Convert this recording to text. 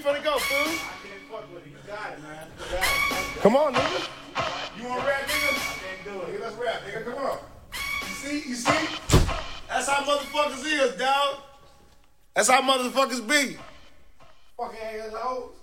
finna go, fool? I can't fuck with it. You got it, man. You got it. Come on, nigga. You want to rap, nigga? I can't do Nigga, it. let's rap, nigga. Come on. You see? That's how motherfuckers is, dog. That's how motherfuckers be. Fucking assholes.